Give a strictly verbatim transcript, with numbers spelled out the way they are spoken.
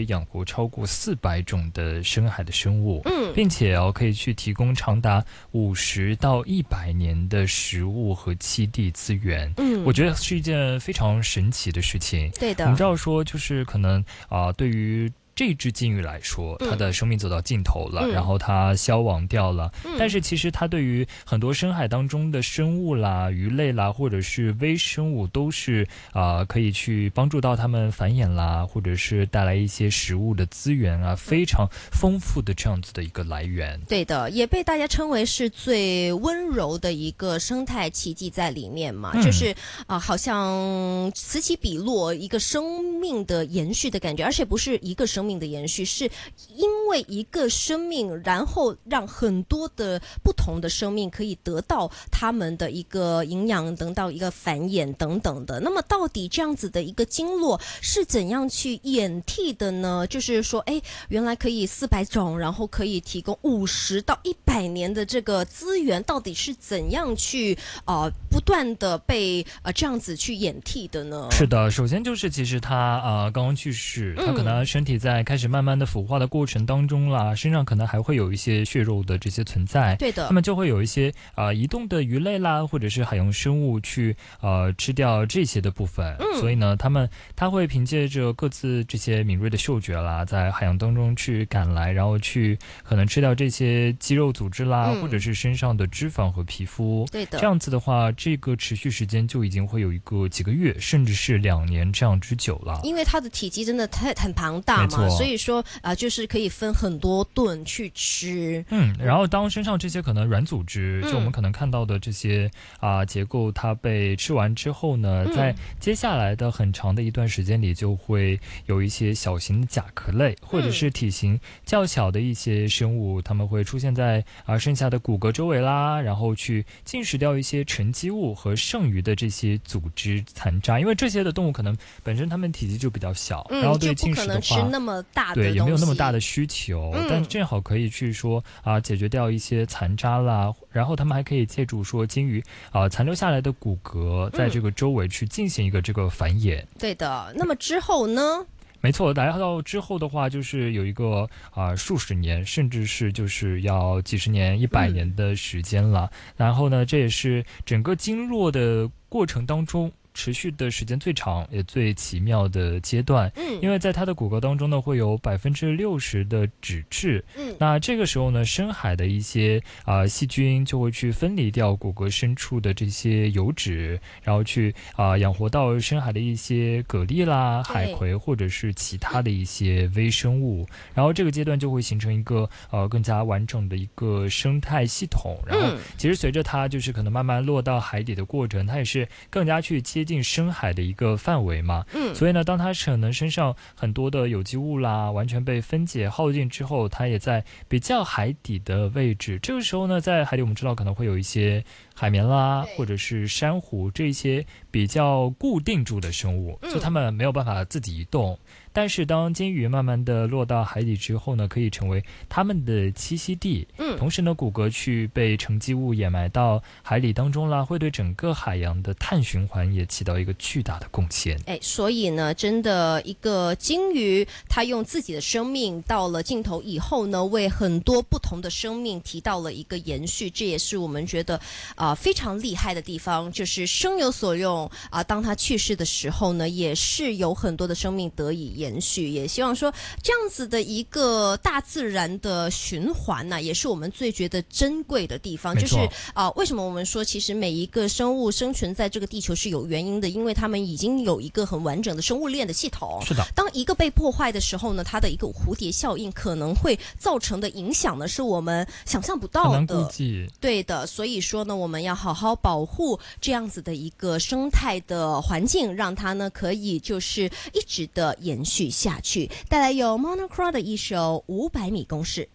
以养活超过四百种的深海的生物， 嗯， 并且哦可以去提供长达五十到一百年的食物和栖地资源。 嗯， 我觉得是一件非常神奇的事情。 对的， 我们知道说，就是可能啊、呃，对于这只鲸鱼来说，它的生命走到尽头了， 嗯、 然后它消亡掉了、嗯、但是其实它对于很多深海当中的生物啦、鱼类啦，或者是微生物都是啊、呃，可以去帮助到它们繁衍啦，或者是带来一些食物的资源啊，非常丰富的这样子的一个来源。 对的，也被大家称为是最温柔的一个生态奇迹在里面嘛，嗯、就是啊、呃，好像此起彼落一个生命的延续的感觉，而且不是一个生命的延续，是因为一个生命，然后让很多的不同的生命可以得到他们的一个营养，得到一个繁衍等等的。那么到底这样子的一个经络是怎样去演替的呢？就是说，哎，原来可以四百种，然后可以提供五十到一百年的这个资源，到底是怎样去呃不断的被呃这样子去演替的呢？ 是的，首先就是其实他呃刚刚去世，他可能身体在开始慢慢的腐化的过程当中啦，身上可能还会有一些血肉的这些存在。 对的， 那么就会有一些啊、呃、移动的鱼类啦，或者是海洋生物去呃吃掉这些的部分。嗯、所以呢，他们他会凭借着各自这些敏锐的嗅觉啦，在海洋当中去赶来，然后去可能吃掉这些肌肉组织啦，嗯、或者是身上的脂肪和皮肤。 对的， 这样子的话，这个持续时间就已经会有一个几个月，甚至是两年这样之久了。 因为它的体积真的太很庞大嘛，所以说啊、呃，就是可以分很多顿去吃。 嗯，然后当身上这些可能软组织，嗯、就我们可能看到的这些啊、呃、结构，它被吃完之后呢，嗯、在接下来的很长的一段时间里，就会有一些小型的甲壳类，或者是体型较小的一些生物，它们会出现在啊、呃、剩下的骨骼周围啦，然后去进食掉一些沉积物和剩余的这些组织残渣，因为这些的动物可能本身它们体积就比较小， 嗯、 然后对进食的话， 就不可能吃那么大的东西， 对，也没有那么大的需求，嗯、但正好可以去说啊、呃、解决掉一些残渣啦，然后他们还可以借助说鲸鱼啊、呃、残留下来的骨骼，在这个周围去进行一个这个繁衍。 嗯、对的，那么之后呢？ 没错，来到之后的话，就是有一个啊、呃、数十年，甚至是就是要几十年、一百年的时间了。嗯、然后呢，这也是整个经络的过程当中持续的时间最长也最奇妙的阶段，嗯，因为在它的骨骼当中呢，会有百分之六十的脂质，嗯，那这个时候呢，深海的一些啊、呃、细菌就会去分离掉骨骼深处的这些油脂，然后去啊、呃、养活到深海的一些蛤蜊啦、海葵或者是其他的一些微生物，然后这个阶段就会形成一个呃更加完整的一个生态系统，然后其实随着它就是可能慢慢落到海底的过程，它也是更加去接近深海的一个范围嘛，嗯，所以呢，当它可能身上很多的有机物啦，完全被分解耗尽之后，它也在比较海底的位置。这个时候呢，在海底我们知道可能会有一些海绵啦，或者是珊瑚这些比较固定住的生物，就它们没有办法自己移动。但是当鲸鱼慢慢的落到海底之后呢，可以成为它们的栖息地。嗯，同时呢，骨骼去被沉积物掩埋到海里当中啦，会对整个海洋的碳循环也起到一个巨大的贡献。 哎，所以呢，真的一个鲸鱼，它用自己的生命到了尽头以后呢，为很多不同的生命提到了一个延续，这也是我们觉得啊、呃、非常厉害的地方，就是生有所用啊、呃。当它去世的时候呢，也是有很多的生命得以延续。也希望说这样子的一个大自然的循环呢、啊，也是我们最觉得珍贵的地方。就是啊、呃，为什么我们说其实每一个生物生存在这个地球是有原因的，因为它们已经有一个很完整的生物链的系统。 是的。 当一个被破坏的时候呢，它的一个蝴蝶效应可能会造成的影响呢，是我们想象不到的。 很难估计。 对的，所以说呢，我们要好好保护这样子的一个生态的环境，让它呢可以就是一直的延续下去。带来有 Monochrome 的一首五百米公式。